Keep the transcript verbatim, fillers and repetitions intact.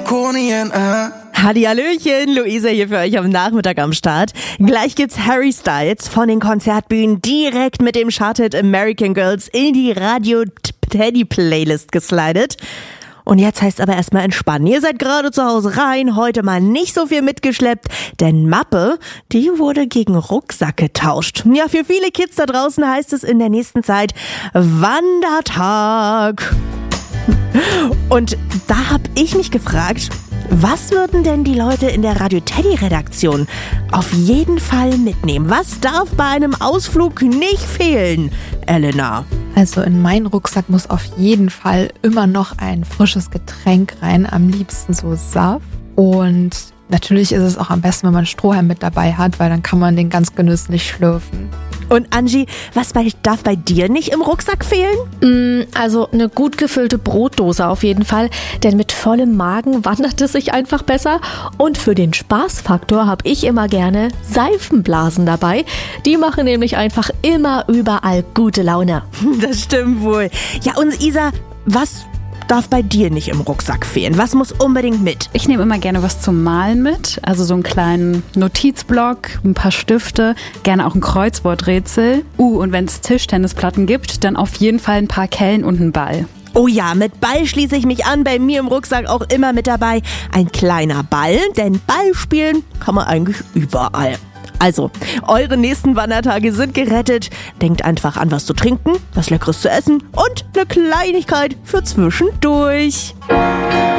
draconian, uh. Hallihallöchen, Luisa hier für euch am Nachmittag am Start. Gleich gibt's Harry Styles von den Konzertbühnen direkt mit dem Charthit American Girls in die Radio Teddy Playlist geslidet. Und jetzt heißt aber erstmal entspannen. Ihr seid gerade zu Hause rein, heute mal nicht so viel mitgeschleppt, denn Mappe, die wurde gegen Rucksack getauscht. Ja, für viele Kids da draußen heißt es in der nächsten Zeit Wandertag. Und da hab ich mich gefragt, was würden denn die Leute in der Radio Teddy Redaktion auf jeden Fall mitnehmen? Was darf bei einem Ausflug nicht fehlen, Elena? Also in meinen Rucksack muss auf jeden Fall immer noch ein frisches Getränk rein, am liebsten so Saft. Und natürlich ist es auch am besten, wenn man Strohhalm mit dabei hat, weil dann kann man den ganz genüsslich schlürfen. Und Angie, was bei, darf bei dir nicht im Rucksack fehlen? Also eine gut gefüllte Brotdose auf jeden Fall, denn mit vollem Magen wandert es sich einfach besser. Und für den Spaßfaktor habe ich immer gerne Seifenblasen dabei. Die machen nämlich einfach immer überall gute Laune. Das stimmt wohl. Ja, und Isa, was darf bei dir nicht im Rucksack fehlen? Was muss unbedingt mit? Ich nehme immer gerne was zum Malen mit, also so einen kleinen Notizblock, ein paar Stifte, gerne auch ein Kreuzworträtsel. Uh, und wenn es Tischtennisplatten gibt, dann auf jeden Fall ein paar Kellen und einen Ball. Oh ja, mit Ball schließe ich mich an, bei mir im Rucksack auch immer mit dabei. Ein kleiner Ball, denn Ball spielen kann man eigentlich überall. Also, eure nächsten Wandertage sind gerettet. Denkt einfach an was zu trinken, was Leckeres zu essen und eine Kleinigkeit für zwischendurch.